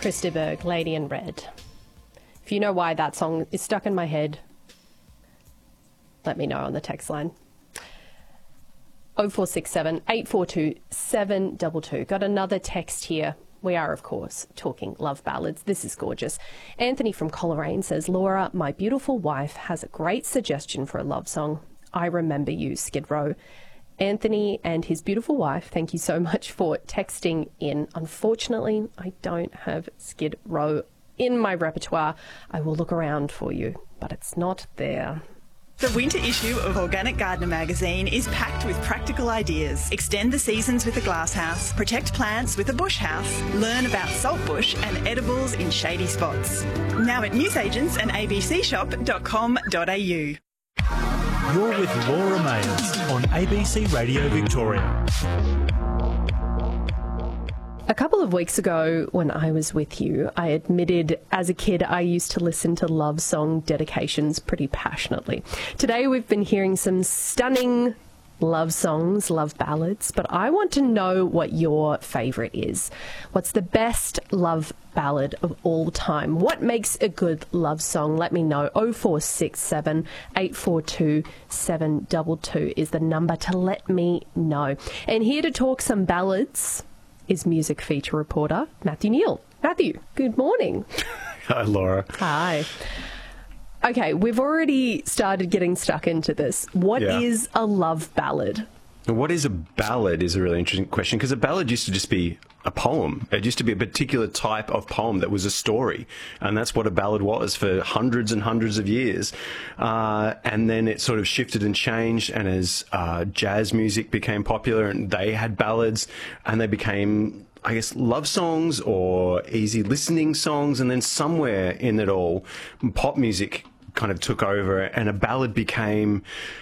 Chris de Burgh, Lady in Red. If you know why that song is stuck in my head, let me know on the text line. 0467 842 722. Got another text here. We are, of course, talking love ballads. This is gorgeous. Anthony from Coleraine says, Laura, my beautiful wife has a great suggestion for a love song. I Remember You, Skid Row. Anthony and his beautiful wife, thank you so much for texting in. Unfortunately, I don't have Skid Row in my repertoire. I will look around for you, but it's not there. The winter issue of Organic Gardener magazine is packed with practical ideas. Extend the seasons with a glasshouse, protect plants with a bush house, learn about saltbush and edibles in shady spots. Now at newsagents and abcshop.com.au. You're with Laura Mayers on ABC Radio Victoria. A couple of weeks ago when I was with you, I admitted as a kid I used to listen to love song dedications pretty passionately. Today we've been hearing some stunning love songs, love ballads, but I want to know what your favourite is. What's the best love ballad of all time? What makes a good love song? Let me know. 0467 842 722 is the number to let me know. And here to talk some ballads is music feature reporter Matthew Neal. Matthew, good morning. Hi, Laura. Hi. Okay, we've already started getting stuck into this. What is a love ballad? What is a ballad is a really interesting question, because a ballad used to just be a poem. It used to be a particular type of poem that was a story, and that's what a ballad was for hundreds and hundreds of years. And then it sort of shifted and changed, and as jazz music became popular, and they had ballads, and they became, I guess, love songs or easy listening songs, and then somewhere in it all, pop music kind of took over, and a ballad became